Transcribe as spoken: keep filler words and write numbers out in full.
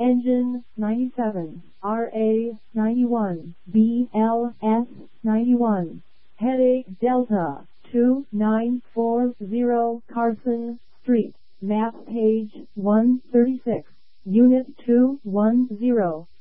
Engine ninety-seven, R A ninety-one, B L S ninety-one. Headache Delta two nine four zero Carson Street, map page one thirty-six, Unit two one zero.